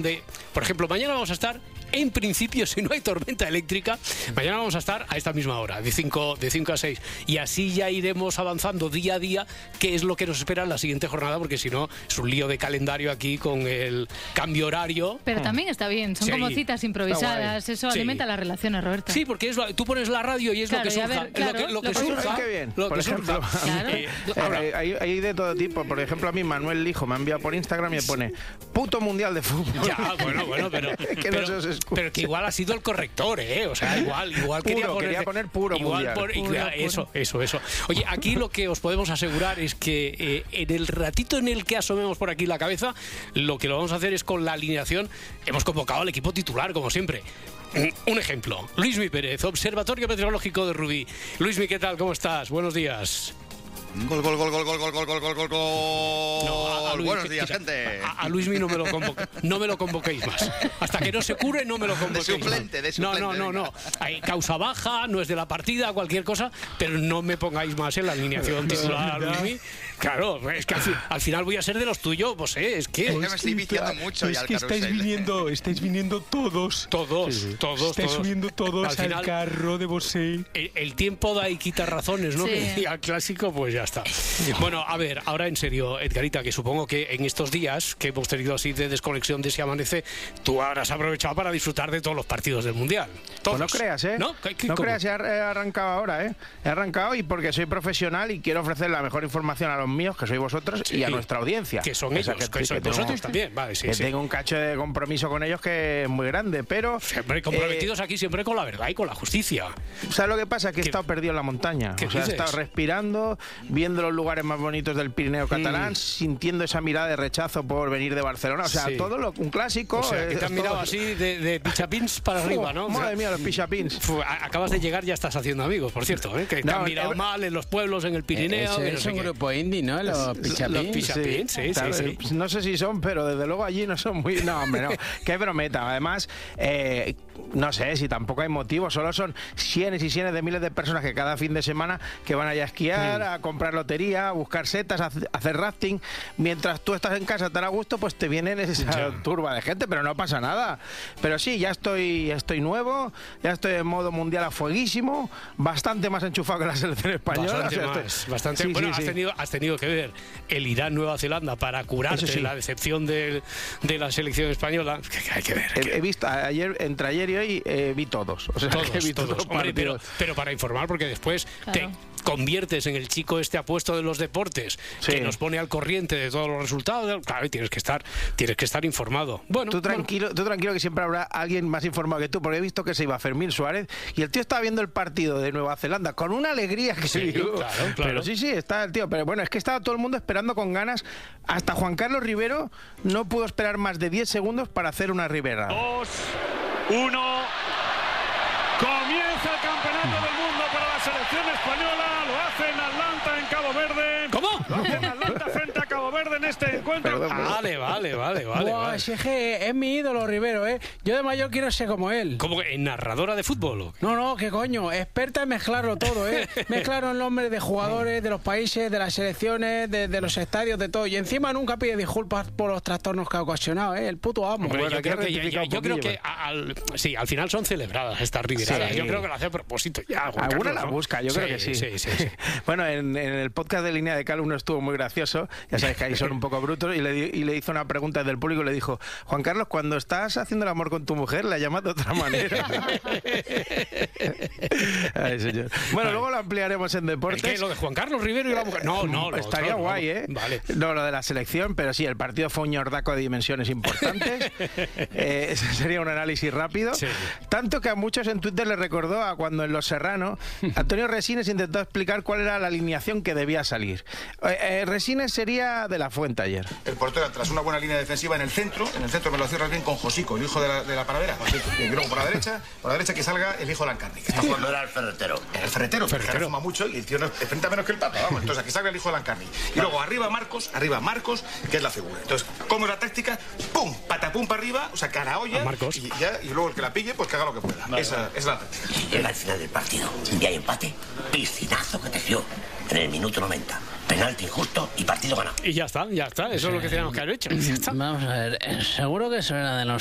Por ejemplo, mañana vamos a estar, en principio, si no hay tormenta eléctrica, mañana vamos a estar a esta misma hora, de 5 a 6. Y así ya iremos avanzando día a día qué es lo que nos espera en la siguiente jornada, porque si no, es un lío de calendario aquí con el cambio horario. Pero también está bien, son como citas improvisadas, eso alimenta las relaciones, Roberto. Sí, porque tú pones la radio y es lo que surja. Lo que surja. Qué bien. Por ejemplo, hay de todo tipo. Por ejemplo, a mí Manuel Lijo me ha enviado por Instagram y me pone puto mundial de fútbol. Ya, bueno, pero que igual ha sido el corrector, O sea, igual quería poner puro mundial. Eso. Oye, aquí lo que os podemos asegurar es que en el ratito en el que asomemos por aquí la cabeza, lo que lo vamos a hacer es con la alineación. Hemos convocado al equipo titular, como siempre. Un ejemplo, Luismi Pérez, Observatorio Meteorológico de Rubí. Luismi, ¿qué tal? ¿Cómo estás? Buenos días. Gol. No, buenos días, gente. A Luismi no me lo convoquéis más. Hasta que no se cure, no me lo convoquéis. De suplente. No. Hay causa baja, no es de la partida, cualquier cosa, pero no me pongáis más en la alineación titular, Luismi. Claro, es que al final voy a ser de los tuyos, pues es que me estoy viciando mucho. Es que estáis viniendo todos. Todos. Estáis subiendo todos al final, carro de Bosé. El tiempo da y quita razones, ¿no? Sí. Que decía el clásico, pues ya está. Bueno, a ver, ahora en serio, Edgarita, que supongo que en estos días que hemos tenido así de desconexión de Si Amanece, tú habrás aprovechado para disfrutar de todos los partidos del Mundial. Todos. Pues no creas, ¿No? No creas, he arrancado ahora, He arrancado y porque soy profesional y quiero ofrecer la mejor información a los míos, que sois vosotros, y a nuestra audiencia. Que son ellos, que sois vosotros también. Vale, sí. Tengo un cacho de compromiso con ellos que es muy grande, pero... Siempre comprometidos aquí siempre con la verdad y con la justicia. ¿Sabes lo que pasa? Que he estado perdido en la montaña. O sea, he estado respirando, viendo los lugares más bonitos del Pirineo catalán, sintiendo esa mirada de rechazo por venir de Barcelona. O sea, todo un clásico. O sea, que te han mirado así de pichapins para arriba, ¿no? Madre mía, los pichapins. Acabas de llegar, ya estás haciendo amigos, por cierto, que te han mirado mal en los pueblos, en el Pirineo. Es un grupo indie, ¿no? Los pichapins. Sí. No sé si son, pero desde luego allí no son muy... No, hombre, no. Qué brometa. Además, no sé si tampoco hay motivo. Solo son cientos y cientos de miles de personas que cada fin de semana que van allá a esquiar, a comprar lotería, a buscar setas, a hacer rafting. Mientras tú estás en casa tan a gusto, pues te vienen esa turba de gente, pero no pasa nada. Pero sí, ya estoy nuevo, ya estoy en modo mundial a fueguísimo, bastante más enchufado que la selección española. Bastante. Bueno, has tenido que ver el Irán-Nueva Zelanda para curarte la decepción de la selección española. Hay que ver. He visto, entre ayer y hoy vi todos. O sea, todos. Hombre, pero para informar, porque después te conviertes en el chico apuesto de los deportes que nos pone al corriente de todos los resultados. Claro, y tienes que estar informado. Bueno, tú tranquilo que siempre habrá alguien más informado que tú, porque he visto que se iba Fermín Suárez y el tío estaba viendo el partido de Nueva Zelanda con una alegría que se vio. Claro. Pero sí, está el tío. Pero bueno, es que estaba todo el mundo esperando con ganas. Hasta Juan Carlos Rivero no pudo esperar más de 10 segundos para hacer una Rivera. 2, 1. Comienza el campeonato del mundo para la selección española. Lo hace en Atlanta, en Cabo Verde. ¿Cómo? Lo hace en Atlanta frente a Cabo Verde en este encuentro. Vale. Buah, si es mi ídolo, Rivero, Yo de mayor quiero ser como él. ¿Cómo que narradora de fútbol? No, qué coño. Experta en mezclarlo todo, Mezclar el nombre de jugadores, de los países, de las selecciones, de los estadios, de todo. Y encima nunca pide disculpas por los trastornos que ha ocasionado, El puto amo. Hombre, yo creo que al final son celebradas estas Riveradas. Sí. Yo creo que lo hace a propósito ya. Alguna la busca, yo creo que sí. Bueno, en el podcast de Línea de Cal uno estuvo muy gracioso. Ya sabes que ahí son un poco brutos. Y le hizo una pregunta del público y le dijo: Juan Carlos, cuando estás haciendo el amor con tu mujer, la llamas de otra manera. Ay, señor. Bueno, luego lo ampliaremos en deportes. ¿Qué? ¿Lo de Juan Carlos Rivero y la mujer? No. Estaría guay, Vale. No, lo de la selección, pero sí, el partido fue un ñordaco de dimensiones importantes. Ese sería un análisis rápido. Sí. Tanto que a muchos en Twitter les recordó a cuando en Los Serrano Antonio Resines intentó explicar cuál era la alineación que debía salir. Resines sería de la Fuente ayer. El portero, tras una buena línea defensiva en el centro me lo cierras bien con Josico, el hijo de la paradera. Y luego por la derecha que salga el hijo Lancarni. Que está jugando. Era el ferretero. Era el ferretero, que fuma mucho y el tío no enfrenta menos que el Papa, vamos. Entonces aquí salga el hijo de Lancarni. Y luego arriba Marcos, que es la figura. Entonces, ¿cómo es la táctica? ¡Pum! Patapum para arriba, o sea, cara a olla. Marcos. Y luego el que la pille, pues que haga lo que pueda. Vale, esa es la táctica. Si llega al final del partido y hay empate, piscinazo que te dio en el minuto 90. penalti injusto y partido ganado. Y ya está, eso es lo que teníamos que haber hecho. Ya está. Vamos a ver, seguro que eso era de los